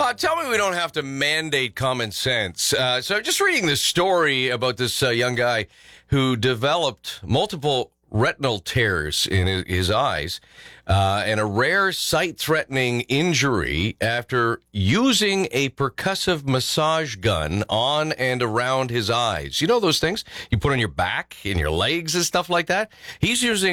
Tell me we don't have to mandate common sense. So I'm just reading this story about this young guy who developed multiple retinal tears in his eyes and a rare sight-threatening injury after using a percussive massage gun on and around his eyes. You know those things you put on your back, in your legs and stuff like that? He's using